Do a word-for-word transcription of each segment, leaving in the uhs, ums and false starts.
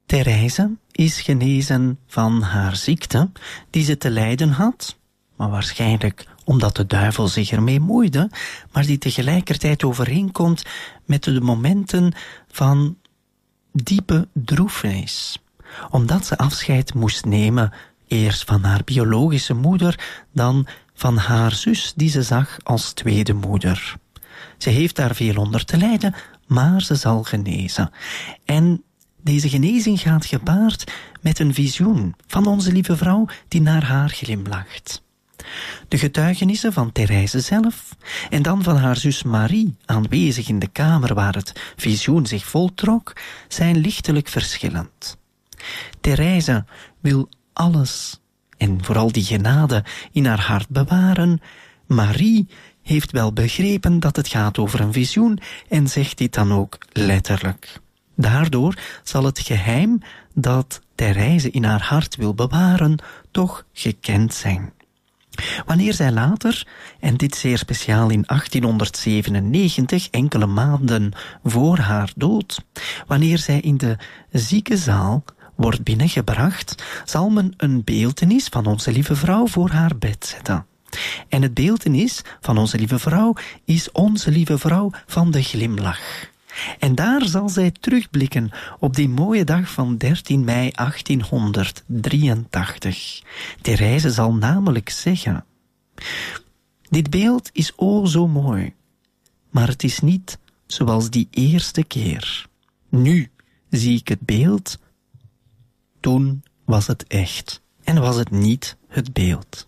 Therese is genezen van haar ziekte die ze te lijden had, maar waarschijnlijk omdat de duivel zich ermee moeide, maar die tegelijkertijd overeenkomt met de momenten van diepe droefenis, omdat ze afscheid moest nemen, eerst van haar biologische moeder, dan van haar zus die ze zag als tweede moeder. Ze heeft daar veel onder te lijden, maar ze zal genezen. En deze genezing gaat gepaard met een visioen van onze lieve vrouw die naar haar glimlacht. De getuigenissen van Therese zelf en dan van haar zus Marie, aanwezig in de kamer waar het visioen zich voltrok, zijn lichtelijk verschillend. Therese wil alles en vooral die genade in haar hart bewaren. Marie heeft wel begrepen dat het gaat over een visioen en zegt dit dan ook letterlijk. Daardoor zal het geheim dat Therese in haar hart wil bewaren toch gekend zijn. Wanneer zij later, en dit zeer speciaal in achttienhonderdzevenennegentig, enkele maanden voor haar dood, wanneer zij in de ziekenzaal wordt binnengebracht, zal men een beeltenis van onze lieve vrouw voor haar bed zetten. En het beeltenis van onze lieve vrouw is onze lieve vrouw van de glimlach. En daar zal zij terugblikken op die mooie dag van dertien mei achttienhonderddrieëntachtig. Therese zal namelijk zeggen: dit beeld is o zo mooi, maar het is niet zoals die eerste keer. Nu zie ik het beeld, toen was het echt en was het niet het beeld.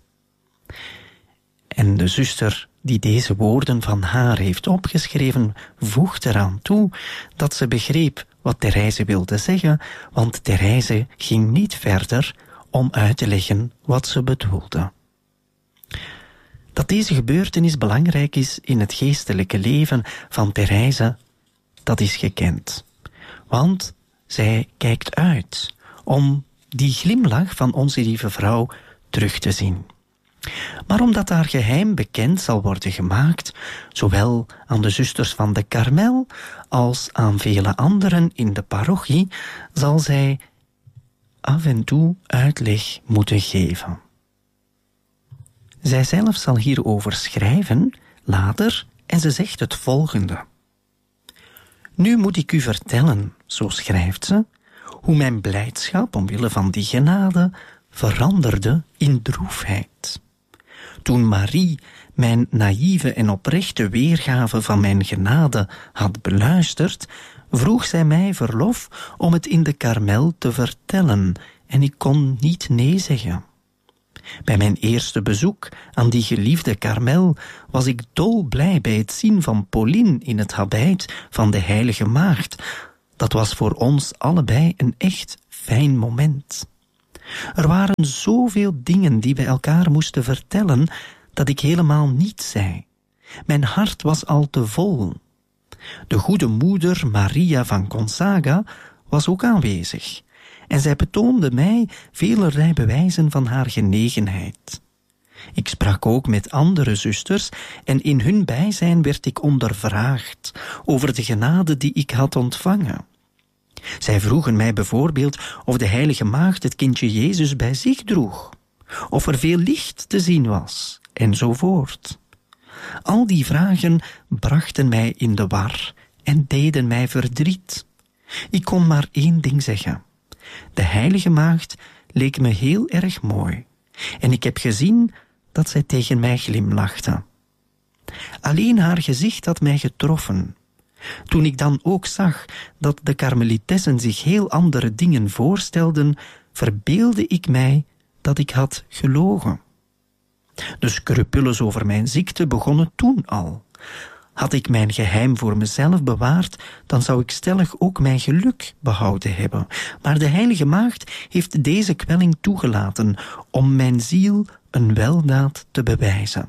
En de zuster die deze woorden van haar heeft opgeschreven, voegt eraan toe dat ze begreep wat Therese wilde zeggen, want Therese ging niet verder om uit te leggen wat ze bedoelde. Dat deze gebeurtenis belangrijk is in het geestelijke leven van Therese, dat is gekend. Want zij kijkt uit om die glimlach van onze lieve vrouw terug te zien. Maar omdat haar geheim bekend zal worden gemaakt, zowel aan de zusters van de Karmel als aan vele anderen in de parochie, zal zij af en toe uitleg moeten geven. Zij zelf zal hierover schrijven, later, en ze zegt het volgende. Nu moet ik u vertellen, zo schrijft ze, hoe mijn blijdschap omwille van die genade veranderde in droefheid. Toen Marie mijn naïeve en oprechte weergave van mijn genade had beluisterd, vroeg zij mij verlof om het in de Karmel te vertellen, en ik kon niet nee zeggen. Bij mijn eerste bezoek aan die geliefde Karmel was ik dolblij bij het zien van Pauline in het habit van de Heilige Maagd. Dat was voor ons allebei een echt fijn moment. Er waren zoveel dingen die we elkaar moesten vertellen, dat ik helemaal niets zei. Mijn hart was al te vol. De goede moeder Maria van Gonzaga was ook aanwezig, en zij betoonde mij velerlei bewijzen van haar genegenheid. Ik sprak ook met andere zusters, en in hun bijzijn werd ik ondervraagd over de genade die ik had ontvangen. Zij vroegen mij bijvoorbeeld of de Heilige Maagd het kindje Jezus bij zich droeg, of er veel licht te zien was, enzovoort. Al die vragen brachten mij in de war en deden mij verdriet. Ik kon maar één ding zeggen. De Heilige Maagd leek me heel erg mooi, en ik heb gezien dat zij tegen mij glimlachte. Alleen haar gezicht had mij getroffen. Toen ik dan ook zag dat de karmelitessen zich heel andere dingen voorstelden, verbeeldde ik mij dat ik had gelogen. De scrupules over mijn ziekte begonnen toen al. Had ik mijn geheim voor mezelf bewaard, dan zou ik stellig ook mijn geluk behouden hebben. Maar de Heilige Maagd heeft deze kwelling toegelaten om mijn ziel een weldaad te bewijzen.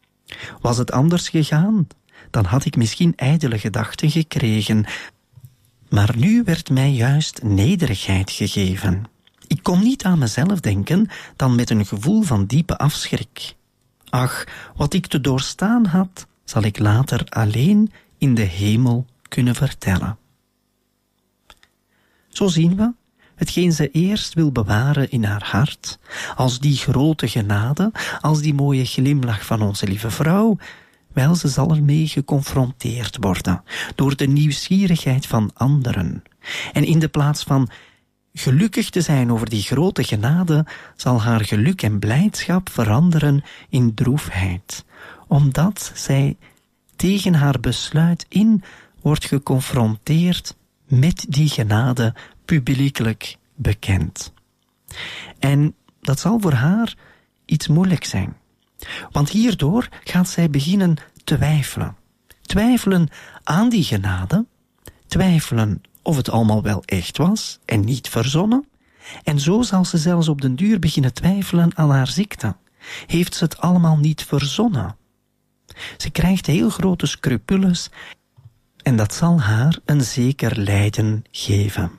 Was het anders gegaan, dan had ik misschien ijdele gedachten gekregen. Maar nu werd mij juist nederigheid gegeven. Ik kon niet aan mezelf denken dan met een gevoel van diepe afschrik. Ach, wat ik te doorstaan had, zal ik later alleen in de hemel kunnen vertellen. Zo zien we, hetgeen ze eerst wil bewaren in haar hart, als die grote genade, als die mooie glimlach van onze lieve vrouw, wel, ze zal ermee geconfronteerd worden door de nieuwsgierigheid van anderen. En in de plaats van gelukkig te zijn over die grote genade, zal haar geluk en blijdschap veranderen in droefheid, omdat zij tegen haar besluit in wordt geconfronteerd met die genade publiekelijk bekend. En dat zal voor haar iets moeilijk zijn. Want hierdoor gaat zij beginnen twijfelen. Twijfelen aan die genade, twijfelen of het allemaal wel echt was en niet verzonnen. En zo zal ze zelfs op den duur beginnen twijfelen aan haar ziekte. Heeft ze het allemaal niet verzonnen? Ze krijgt heel grote scrupules en dat zal haar een zeker lijden geven.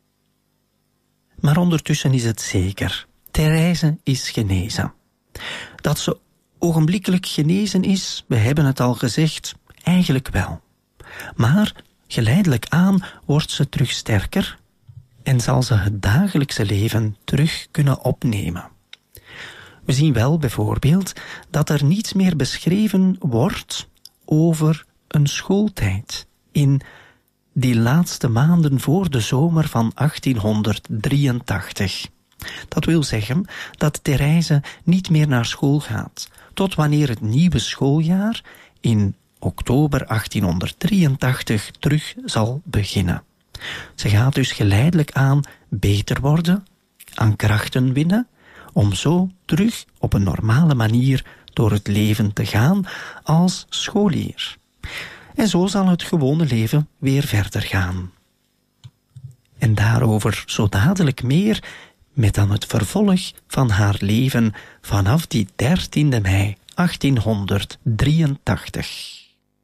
Maar ondertussen is het zeker. Therese is genezen. Dat ze ogenblikkelijk genezen is, we hebben het al gezegd, eigenlijk wel. Maar geleidelijk aan wordt ze terug sterker en zal ze het dagelijkse leven terug kunnen opnemen. We zien wel bijvoorbeeld dat er niets meer beschreven wordt over een schooltijd in die laatste maanden voor de zomer van achttienhonderddrieëntachtig. Dat wil zeggen dat Therese niet meer naar school gaat, tot wanneer het nieuwe schooljaar in oktober achttienhonderddrieëntachtig terug zal beginnen. Ze gaat dus geleidelijk aan beter worden, aan krachten winnen, om zo terug op een normale manier door het leven te gaan als scholier. En zo zal het gewone leven weer verder gaan. En daarover zo dadelijk meer, met dan het vervolg van haar leven vanaf die dertiende mei achttienhonderddrieëntachtig.